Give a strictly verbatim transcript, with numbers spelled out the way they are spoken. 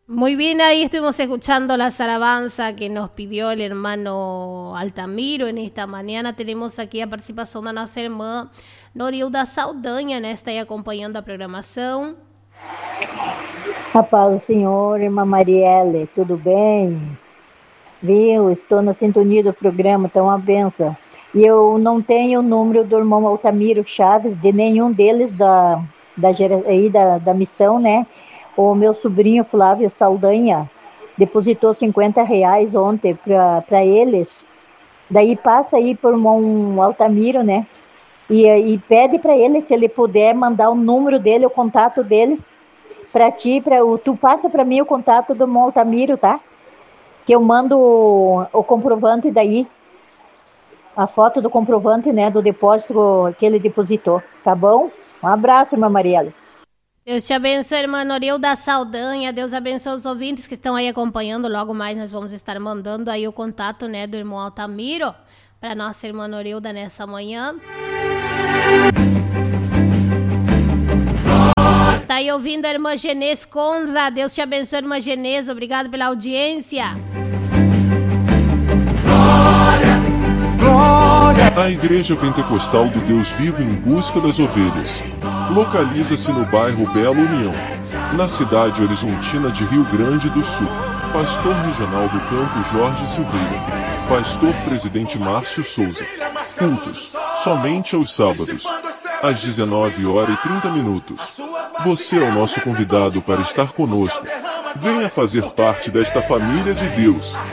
Muy bien, ahí estuvimos escuchando las alabanzas que nos pidió el hermano Altamiro en esta mañana. Tenemos aqui a participação da nossa irmã Norilda Saldanha, né? Está aí acompanhando a programação. A paz do Senhor, irmã Marielle, tudo bem? Viu? Estou na sintonia do programa, então uma benção. E eu não tenho o número do irmão Altamiro Chaves, de nenhum deles da, da, aí da, da missão, né? O meu sobrinho Flávio Saldanha depositou cinquenta reais ontem para eles. Daí passa aí por irmão Altamiro, né? E, e pede para ele, se ele puder, mandar o número dele, o contato dele, para ti. Pra, tu passa para mim o contato do irmão Altamiro, tá? Que eu mando o, o comprovante daí. A foto do comprovante, né? Do depósito que ele depositou. Tá bom? Um abraço, irmã Mariela. Deus te abençoe, irmã Norilda Saldanha. Deus abençoe os ouvintes que estão aí acompanhando. Logo mais nós vamos estar mandando aí o contato, né, do irmão Altamiro para nossa irmã Norilda nessa manhã. Está aí ouvindo a irmã Genês Conra. Deus te abençoe, irmã Genês. Obrigado pela audiência. A Igreja Pentecostal do Deus Vivo em Busca das Ovelhas localiza-se no bairro Bela União, na cidade horizontina de Rio Grande do Sul. Pastor Regional do Campo Jorge Silveira. Pastor Presidente Márcio Souza. Cultos somente aos sábados, às dezenove horas e trinta minutos. Você é o nosso convidado para estar conosco. Venha fazer parte desta família de Deus.